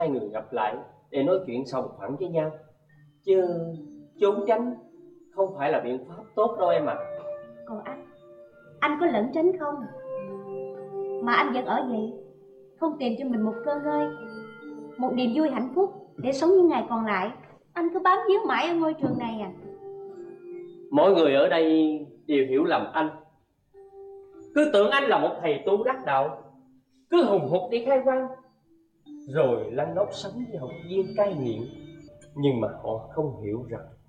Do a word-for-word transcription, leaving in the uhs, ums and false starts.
hai người gặp lại để nói chuyện sòng phẳng với nhau, chứ trốn tránh không phải là biện pháp tốt đâu em ạ. À. Còn anh, anh có lẩn tránh không mà anh vẫn ở vậy, không tìm cho mình một cơ ngơi, một niềm vui hạnh phúc để sống những ngày còn lại. Anh cứ bám víu mãi ở ngôi trường này à? Mọi người ở đây đều hiểu lầm anh, cứ tưởng anh là một thầy tu đắc đạo, cứ hùng hục đi khai quang rồi lăn lóc sống với học viên cai nghiện. Nhưng mà họ không hiểu rằng